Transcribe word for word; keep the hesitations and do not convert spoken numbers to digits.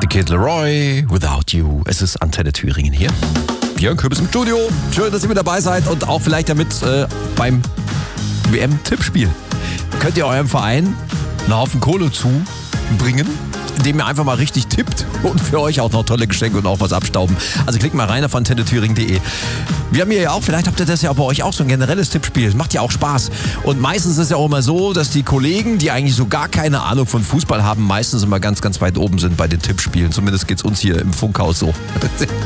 Kid Laroi, Without You. Es ist Antenne Thüringen hier. Björn Kürbis im Studio. Schön, dass ihr mit dabei seid und auch vielleicht damit äh, beim W M-Tippspiel. Könnt ihr eurem Verein einen Haufen Kohle zubringen, indem ihr einfach mal richtig tippt und für euch auch noch tolle Geschenke und auch was abstauben. Also klickt mal rein auf antenne thüringen punkt de. Wir haben hier ja auch, vielleicht habt ihr das ja bei euch auch so ein generelles Tippspiel. Das macht ja auch Spaß. Und meistens ist es ja auch immer so, dass die Kollegen, die eigentlich so gar keine Ahnung von Fußball haben, meistens immer ganz, ganz weit oben sind bei den Tippspielen. Zumindest geht's uns hier im Funkhaus so.